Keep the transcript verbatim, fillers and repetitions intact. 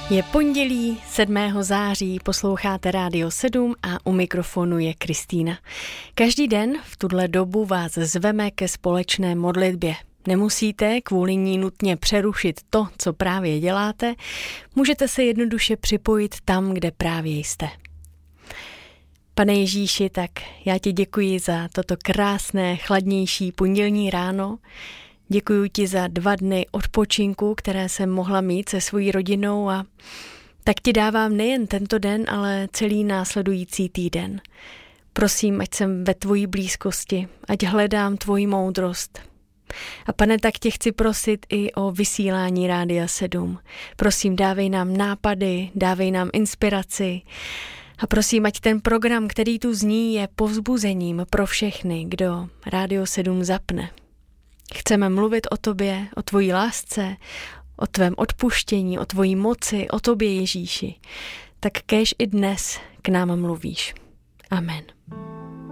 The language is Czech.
Je pondělí sedmého září, posloucháte Rádio sedm a u mikrofonu je Kristýna. Každý den v tuhle dobu vás zveme ke společné modlitbě. Nemusíte kvůli ní nutně přerušit to, co právě děláte, můžete se jednoduše připojit tam, kde právě jste. Pane Ježíši, tak já ti děkuji za toto krásné, chladnější pondělní ráno. Děkuji ti za dva dny odpočinku, které jsem mohla mít se svojí rodinou, a tak ti dávám nejen tento den, ale celý následující týden. Prosím, ať jsem ve tvojí blízkosti, ať hledám tvoji moudrost. A pane, tak tě chci prosit i o vysílání Rádia sedm. Prosím, dávej nám nápady, dávej nám inspiraci. A prosím, ať ten program, který tu zní, je povzbuzením pro všechny, kdo Rádio sedm zapne. Chceme mluvit o tobě, o tvojí lásce, o tvém odpuštění, o tvojí moci, o tobě Ježíši. Tak kéž i dnes k nám mluvíš. Amen.